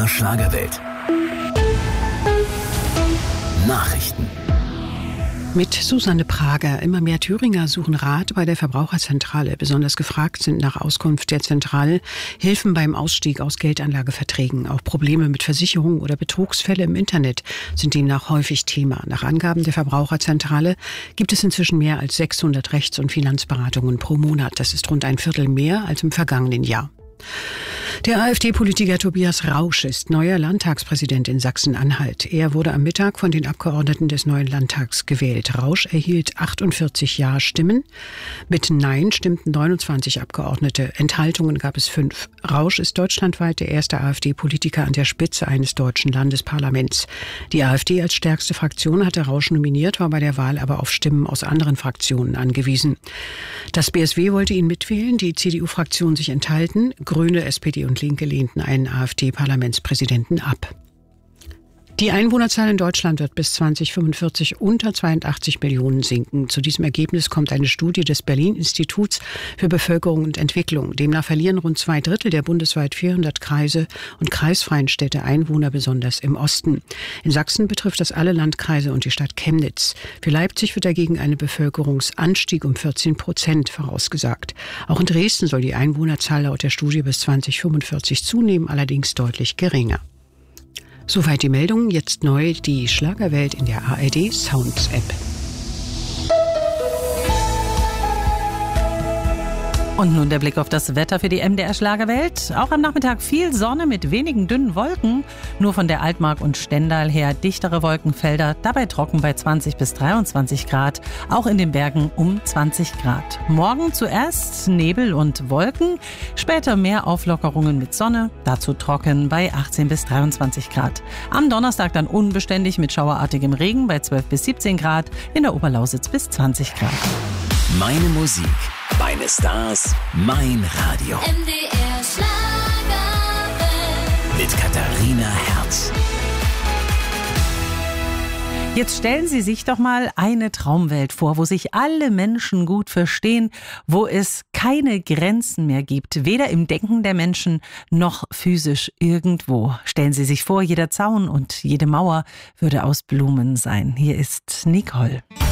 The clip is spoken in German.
MDR Schlagerwelt. Nachrichten. Mit Susanne Prager. Immer mehr Thüringer suchen Rat bei der Verbraucherzentrale. Besonders gefragt sind nach Auskunft der Zentrale Hilfen beim Ausstieg aus Geldanlageverträgen. Auch Probleme mit Versicherungen oder Betrugsfälle im Internet sind demnach häufig Thema. Nach Angaben der Verbraucherzentrale gibt es inzwischen mehr als 600 Rechts- und Finanzberatungen pro Monat. Das ist rund ein Viertel mehr als im vergangenen Jahr. Der AfD-Politiker Tobias Rausch ist neuer Landtagspräsident in Sachsen-Anhalt. Er wurde am Mittag von den Abgeordneten des neuen Landtags gewählt. Rausch erhielt 48 Ja-Stimmen. Mit Nein stimmten 29 Abgeordnete. Enthaltungen gab es 5. Rausch ist deutschlandweit der erste AfD-Politiker an der Spitze eines deutschen Landesparlaments. Die AfD als stärkste Fraktion hatte Rausch nominiert, war bei der Wahl aber auf Stimmen aus anderen Fraktionen angewiesen. Das BSW wollte ihn mitwählen, die CDU-Fraktion sich enthalten. Grüne, SPD und Linke lehnten einen AfD-Parlamentspräsidenten ab. Die Einwohnerzahl in Deutschland wird bis 2045 unter 82 Millionen sinken. Zu diesem Ergebnis kommt eine Studie des Berlin-Instituts für Bevölkerung und Entwicklung. Demnach verlieren rund 2/3 der bundesweit 400 Kreise und kreisfreien Städte Einwohner, besonders im Osten. In Sachsen betrifft das alle Landkreise und die Stadt Chemnitz. Für Leipzig wird dagegen ein Bevölkerungsanstieg um 14% vorausgesagt. Auch in Dresden soll die Einwohnerzahl laut der Studie bis 2045 zunehmen, allerdings deutlich geringer. Soweit die Meldungen. Jetzt neu die Schlagerwelt in der ARD Sounds App. Und nun der Blick auf das Wetter für die MDR Schlagerwelt. Auch am Nachmittag viel Sonne mit wenigen dünnen Wolken. Nur von der Altmark und Stendal her dichtere Wolkenfelder. Dabei trocken bei 20 bis 23 Grad. Auch in den Bergen um 20 Grad. Morgen zuerst Nebel und Wolken. Später mehr Auflockerungen mit Sonne. Dazu trocken bei 18 bis 23 Grad. Am Donnerstag dann unbeständig mit schauerartigem Regen bei 12 bis 17 Grad. In der Oberlausitz bis 20 Grad. Meine Musik, meine Stars, mein Radio. MDR Schlagerwelt. Mit Katharina Herz. Jetzt stellen Sie sich doch mal eine Traumwelt vor, wo sich alle Menschen gut verstehen, wo es keine Grenzen mehr gibt, weder im Denken der Menschen noch physisch irgendwo. Stellen Sie sich vor, jeder Zaun und jede Mauer würde aus Blumen sein. Hier ist Nicole.